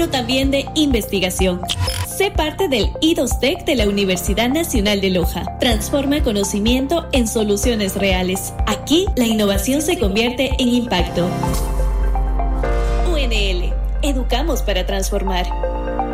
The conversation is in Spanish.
pero también de investigación. Sé parte del I2Tech de la Universidad Nacional de Loja. Transforma conocimiento en soluciones reales. Aquí, la innovación se convierte en impacto. UNL. Educamos para transformar.